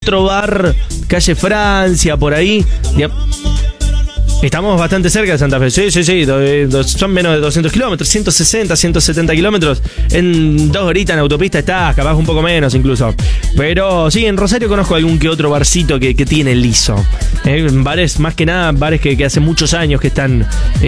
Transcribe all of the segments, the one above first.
otro bar, calle Francia, por ahí. Estamos bastante cerca de Santa Fe. Sí. Son menos de 200 kilómetros, 160, 170 kilómetros. En 2 horitas en autopista estás, capaz un poco menos incluso. Pero sí, en Rosario conozco algún que otro barcito que tiene liso. Bares, más que nada, bares que hace muchos años que están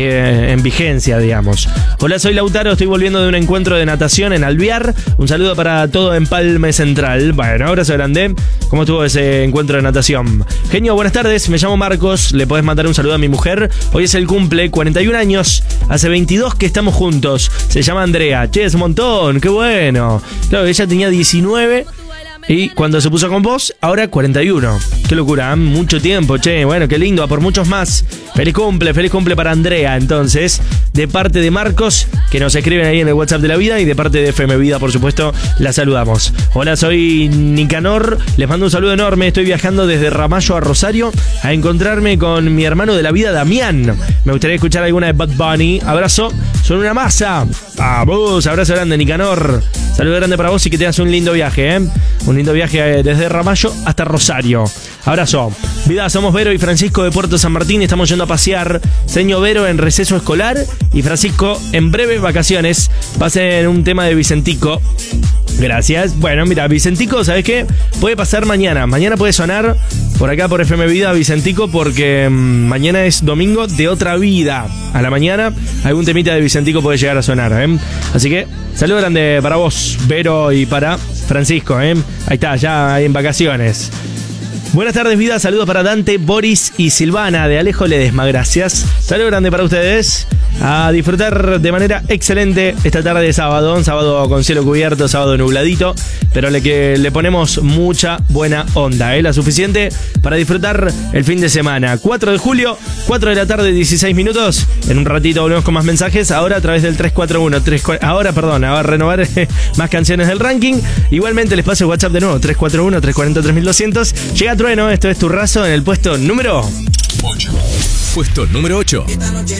en vigencia, digamos. Hola, soy Lautaro, estoy volviendo de un encuentro de natación en Alvear. Un saludo para todo Empalme Central. Bueno, abrazo grande. ¿Cómo estuvo ese encuentro de natación? Genio, buenas tardes, me llamo Marcos. Le podés mandar un saludo a mi mujer. Hoy es el cumple, 41 años. Hace 22 que estamos juntos. Se llama Andrea. Che, es un montón, qué bueno. Claro, ella tenía 19 y cuando se puso con vos, ahora 41. Qué locura, ¿eh? Mucho tiempo, che. Bueno, qué lindo, a por muchos más. Feliz cumple para Andrea, entonces. De parte de Marcos, que nos escriben ahí en el WhatsApp de la vida. Y de parte de FM Vida, por supuesto, la saludamos. Hola, soy Nicanor. Les mando un saludo enorme. Estoy viajando desde Ramallo a Rosario a encontrarme con mi hermano de la vida, Damián. Me gustaría escuchar alguna de Bad Bunny. Abrazo, son una masa. Vamos, abrazo grande, Nicanor. Saludo grande para vos y que tengas un lindo viaje, ¿eh? Un lindo viaje desde Ramallo hasta Rosario. Abrazo. Vida, somos Vero y Francisco de Puerto San Martín. Estamos yendo a pasear. Señor Vero en receso escolar y Francisco en breves vacaciones. Pasen un tema de Vicentico. Gracias. Bueno, mira, Vicentico, ¿sabes qué? Puede pasar mañana. Mañana puede sonar por acá por FM Vida Vicentico porque mañana es domingo de otra vida. A la mañana algún temita de Vicentico puede llegar a sonar, ¿eh? Así que saludo grande para vos, Vero, y para Francisco, ¿eh? Ahí está, ya en vacaciones. Buenas tardes, Vida. Saludos para Dante, Boris y Silvana de Alejo Ledesma. Gracias. Saludo grande para ustedes. A disfrutar de manera excelente esta tarde de sábado. Un sábado con cielo cubierto, sábado nubladito, pero le ponemos mucha buena onda, ¿eh? La suficiente para disfrutar el fin de semana. 4 de julio, 4 de la tarde, 16 minutos. En un ratito volvemos con más mensajes. Ahora a través del 341. Ahora renovar más canciones del ranking. Igualmente les paso el WhatsApp de nuevo. 341-340-3200. Llega Trueno, esto es Turrazo en el puesto número 8. Puesto número 8. Esta noche